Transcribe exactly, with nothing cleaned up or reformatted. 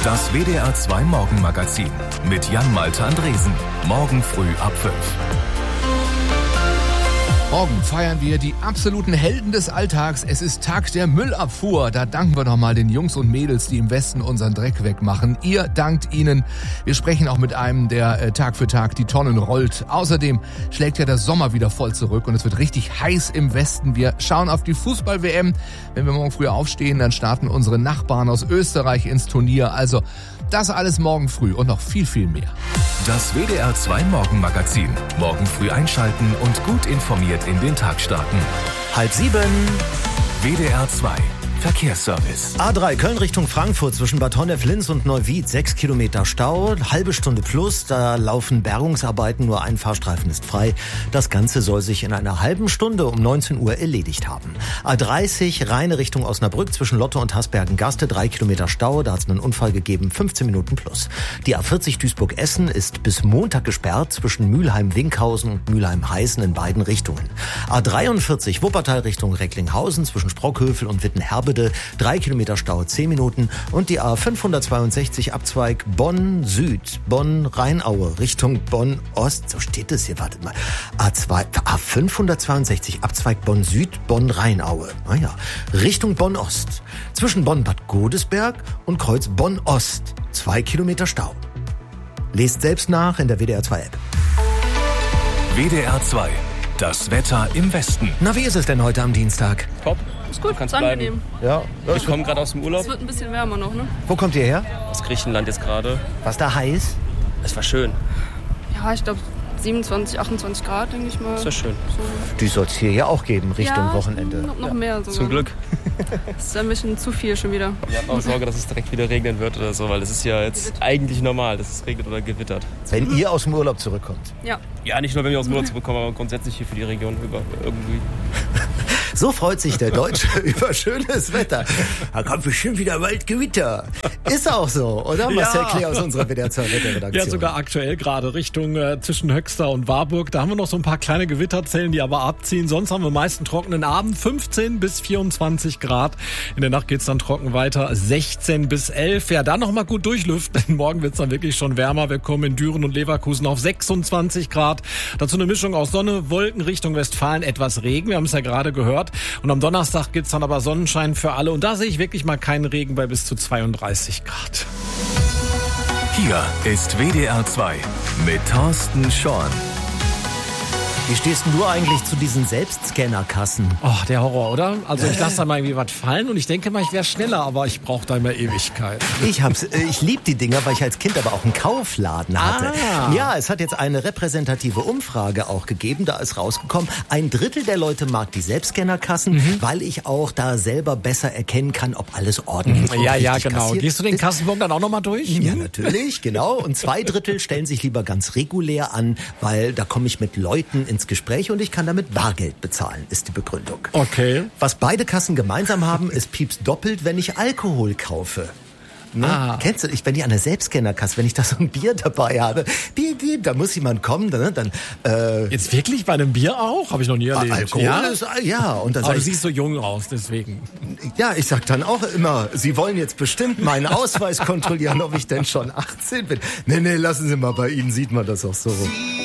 Das W D R zwei Morgenmagazin mit Jan-Malte Andresen. Morgen früh ab fünf. Morgen feiern wir die absoluten Helden des Alltags. Es ist Tag der Müllabfuhr. Da danken wir nochmal den Jungs und Mädels, die im Westen unseren Dreck wegmachen. Ihr dankt ihnen. Wir sprechen auch mit einem, der äh, Tag für Tag die Tonnen rollt. Außerdem schlägt ja der Sommer wieder voll zurück und es wird richtig heiß im Westen. Wir schauen auf die Fußball-W M. Wenn wir morgen früh aufstehen, dann starten unsere Nachbarn aus Österreich ins Turnier. Also das alles morgen früh und noch viel, viel mehr. Das W D R zwei Morgenmagazin. Morgen früh einschalten und gut informiert in den Tag starten. Halb sieben. W D R zwei Verkehrsservice. A drei Köln Richtung Frankfurt zwischen Bad Honnef-Linz und Neuwied. Sechs Kilometer Stau, halbe Stunde plus. Da laufen Bergungsarbeiten, nur ein Fahrstreifen ist frei. Das Ganze soll sich in einer halben Stunde um neunzehn Uhr erledigt haben. A dreißig Rheine Richtung Osnabrück zwischen Lotte und Hasbergen-Gaste. Drei Kilometer Stau, da hat es einen Unfall gegeben. fünfzehn Minuten plus. Die A vierzig Duisburg-Essen ist bis Montag gesperrt zwischen Mülheim-Winkhausen und Mülheim-Heißen in beiden Richtungen. A dreiundvierzig Wuppertal Richtung Recklinghausen zwischen Sprockhövel und Wittenherbede. Drei Kilometer Stau, zehn Minuten. Und die A fünfhundertzweiundsechzig Abzweig Bonn-Süd, Bonn-Rheinaue Richtung Bonn-Ost. So steht es hier, wartet mal. A zwei, A fünfhundertzweiundsechzig Abzweig Bonn-Süd, Bonn-Rheinaue. Naja, Richtung Bonn-Ost. Zwischen Bonn-Bad Godesberg und Kreuz Bonn-Ost. Zwei Kilometer Stau. Lest selbst nach in der W D R zwei App. W D R zwei. Das Wetter im Westen. Na, wie ist es denn heute am Dienstag? Top. Ist gut, Kannst ist angenehm. Ja. Ich komme gerade aus dem Urlaub. Es wird ein bisschen wärmer noch, ne? Wo kommt ihr her? Aus Griechenland jetzt gerade. Was da heiß? Es war schön. Ja, ich glaube siebenundzwanzig, achtundzwanzig Grad, denke ich mal. Es war schön. So. Die soll es hier ja auch geben, Richtung ja, Wochenende. Noch, noch mehr sogar. Zum Glück. Das ist ein bisschen zu viel schon wieder. Wir hatten auch Sorge, dass es direkt wieder regnen wird oder so, weil es ist ja jetzt eigentlich normal, dass es regnet oder gewittert. Wenn ihr aus dem Urlaub zurückkommt. Ja. Ja, nicht nur, wenn wir aus dem Urlaub zurückkommen, aber grundsätzlich hier für die Region über irgendwie. So freut sich der Deutsche über schönes Wetter. Da kommt bestimmt wieder bald Gewitter. Ist auch so, oder? Marcel Klee aus unserer W D R zwei Wetterredaktion. Ja, sogar aktuell gerade Richtung äh, zwischen Höxter und Warburg. Da haben wir noch so ein paar kleine Gewitterzellen, die aber abziehen. Sonst haben wir meist einen trockenen Abend. fünfzehn bis vierundzwanzig Grad. In der Nacht geht's dann trocken weiter. sechzehn bis elf. Ja, dann noch mal gut durchlüften. Denn morgen wird's dann wirklich schon wärmer. Wir kommen in Düren und Leverkusen auf sechsundzwanzig Grad. Dazu eine Mischung aus Sonne, Wolken Richtung Westfalen, etwas Regen. Wir haben es ja gerade gehört. Und am Donnerstag gibt's dann aber Sonnenschein für alle. Und da sehe ich wirklich mal keinen Regen bei bis zu zweiunddreißig Grad. Hier ist W D R zwei mit Thorsten Schorn. Wie stehst denn du eigentlich zu diesen Selbstscannerkassen? Oh, der Horror, oder? Also ich lasse da mal irgendwie was fallen und ich denke mal, ich wäre schneller, aber ich brauche da immer Ewigkeit. Ich hab's, ich lieb die Dinger, weil ich als Kind aber auch einen Kaufladen hatte. Ah. Ja, es hat jetzt eine repräsentative Umfrage auch gegeben, da ist rausgekommen, ein Drittel der Leute mag die Selbstscannerkassen, mhm. weil ich auch da selber besser erkennen kann, ob alles ordentlich ist. Ja, ja, genau. Gehst du den Kassenbon dann auch nochmal durch? Ja, natürlich, genau. Und zwei Drittel stellen sich lieber ganz regulär an, weil da komme ich mit Leuten ins Gespräch und ich kann damit Bargeld bezahlen, ist die Begründung. Okay. Was beide Kassen gemeinsam haben, ist pieps doppelt, wenn ich Alkohol kaufe. Ne? Ah. Kennst du, ich, wenn ich an der Selbstscannerkasse, wenn ich da so ein Bier dabei habe, piep, piep, da muss jemand kommen, dann, dann äh, Jetzt wirklich bei einem Bier auch? Habe ich noch nie erlebt. Alkohol ja? ist, ja. Und dann Aber sag du ich, siehst so jung aus, deswegen. ja, ich sag dann auch immer, Sie wollen jetzt bestimmt meinen Ausweis kontrollieren, ob ich denn schon achtzehn bin. Nee, nee, lassen Sie mal, bei Ihnen sieht man das auch so.